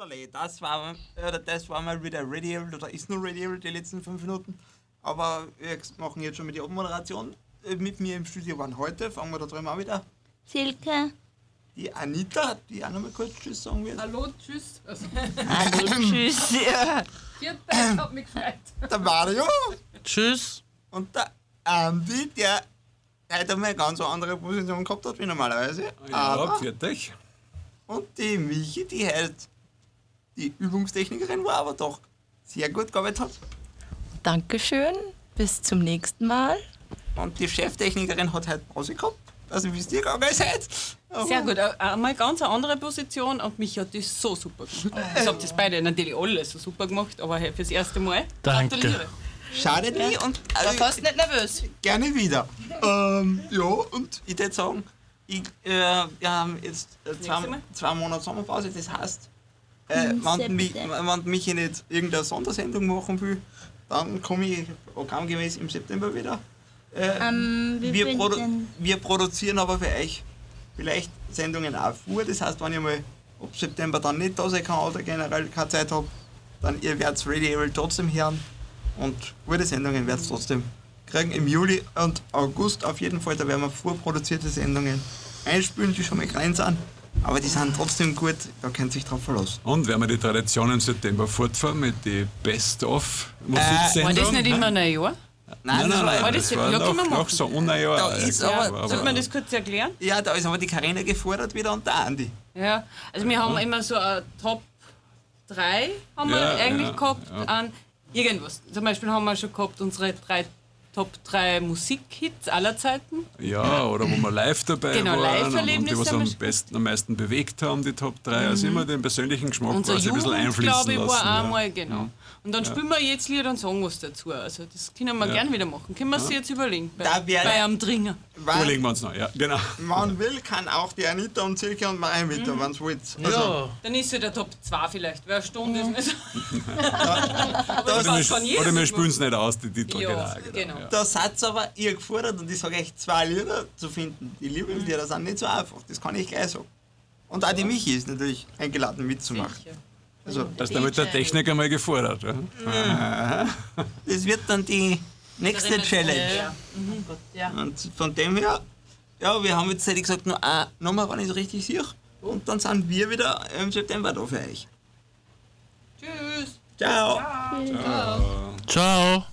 Das war mal wieder Radiable, oder ist nur Radiable die letzten 5 Minuten. Aber wir machen jetzt schon mit der Abmoderation. Mit mir im Studio waren heute, fangen wir da drüben auch wieder. Silke. Die Anita, die auch noch mal kurz Tschüss sagen wird. Hallo, tschüss. Hallo, tschüss. Ja. Vierte, hat mich gefreut. Der Mario Tschüss. und der Andi, der heute mal eine ganz andere Position gehabt hat wie normalerweise. Ja, Aber, fertig. und die Michi, die halt die Übungstechnikerin war, aber doch sehr gut gearbeitet hat. Dankeschön. Bis zum nächsten Mal. Und die Cheftechnikerin hat heute Pause gehabt. Also wisst ihr gegangen seid. Sehr gut, einmal ganz eine andere Position und mich hat das so super gemacht. Das habt das beide natürlich alle so super gemacht, aber hey, fürs erste Mal. Danke. Gratuliere. Schadet nie und Aber fast nicht nervös. gerne wieder. Ja, und ich würde sagen, wir haben jetzt Mal? 2 Monate Sommerpause, das heißt, wenn mich nicht irgendeine Sondersendung machen will, dann komme ich programmgemäß im September wieder. Wir produzieren aber für euch vielleicht Sendungen auch vor. Das heißt, wenn ich mal ab September dann nicht da sein kann oder generell keine Zeit habe, dann ihr werdet Radiable trotzdem hören und gute Sendungen werdet ihr trotzdem kriegen. Im Juli und August auf jeden Fall, da werden wir vorproduzierte Sendungen einspielen, die schon mal klein sind. Aber die sind trotzdem gut, da könnt ihr sich drauf verlassen. Und werden wir die Tradition im September fortfahren mit den War Best-of-Musiksendungen? das nicht immer ein Jahr? Nein, Nein, war das das- war ja, können wir noch machen. so unjahr. Da ist aber- Sollte man das kurz erklären? Ja, da ist aber die Karina gefordert wieder und der Andi. Ja, also wir haben immer so ein Top 3 haben wir Ja, eigentlich ja, gehabt ja. an irgendwas. Zum Beispiel haben wir schon gehabt unsere Top 3 Musikhits aller Zeiten. Ja, oder wo wir live dabei Genau, waren und die, Live-Erlebnisse was haben wir am meisten bewegt haben, die Top 3. Also immer den persönlichen Geschmack Unser quasi ein bisschen Jugend, einfließen glaube ich, lassen. war ja. einmal, genau. Und dann spielen wir jetzt Lieder und sagen was dazu. Also das können wir gerne wieder machen. Können wir uns jetzt überlegen. Da wär- Bei einem Dringer. Überlegen wir uns noch, ja, genau. Man will, kann auch die Anita und Silke und Maria mit, wenn es wollt. Also, Ja. Dann ist ja der Top 2 vielleicht. Wer eine Stunde ist nicht so. Oder wir spielen es nicht aus, die Titel. Ja, genau. genau. Ja. Da seid aber ihr gefordert und ich sage euch, 2 Lieder zu finden. Die Lieblingslieder sind nicht so einfach, das kann ich gleich sagen. Und auch die Michi ist natürlich eingeladen mitzumachen. Sicher. Also, Das ist damit der Techniker mal gefordert. Ja. das wird dann die nächste Challenge. Ja. Ja. Und von dem her, ja, wir haben jetzt hätte ich gesagt, nur eine Nummer, wenn ich es richtig sehe. Und dann sind wir wieder im September da für euch. Tschüss. Ciao. Ciao.